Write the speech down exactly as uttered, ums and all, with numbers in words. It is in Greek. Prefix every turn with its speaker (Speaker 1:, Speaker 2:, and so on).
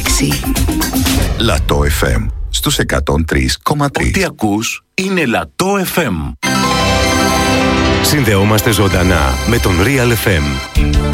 Speaker 1: λέξη.
Speaker 2: Λατό εφ εμ στους εκατόν τρία κόμμα τρία.
Speaker 3: Ό,τι ακούς είναι Λατό εφ εμ.
Speaker 4: Συνδεόμαστε ζωντανά με τον Real εφ εμ.